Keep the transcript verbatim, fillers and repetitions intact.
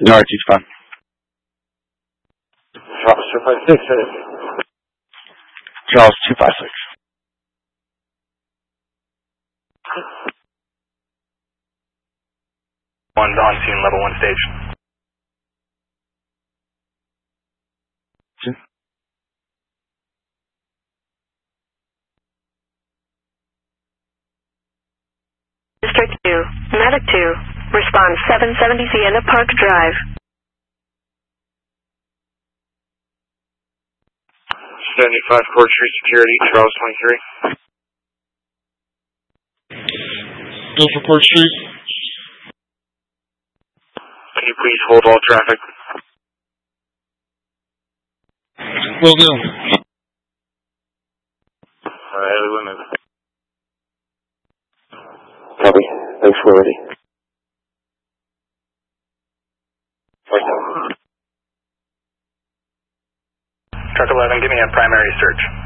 No, R T five. Charles two five six. Charles two five six. One's on scene, level one stage. District two, Medic two, respond seven seventy Sienna Park Drive. seventy-five Court Street Security, Charles twenty-three. Go for Court Street. Can you please hold all traffic? Will do. Alright, we'll move. Copy. Thanks, we're ready. Truck eleven, give me a primary search.